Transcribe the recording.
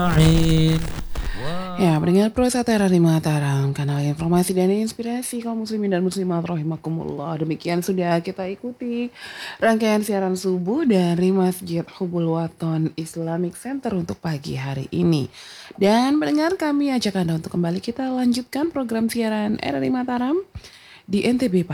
Ain. Ya, pendengar Pro Satera di Mataram, kanal informasi dan inspirasi kaum muslimin dan muslimat rahimakumullah. Demikian sudah kita ikuti rangkaian siaran subuh dari Masjid Hubul Waton Islamic Center untuk pagi hari ini. Dan pendengar, kami ajak Anda untuk kembali kita lanjutkan program siaran RRI Mataram di NTB